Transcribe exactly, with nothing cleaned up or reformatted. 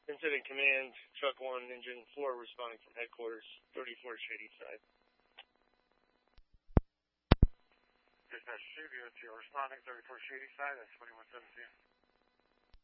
Incident command, truck one, engine four, responding from headquarters, thirty-four Shady Side. Dispatch two, unit zero responding, thirty-four Shady Side, that's twenty-one seventeen.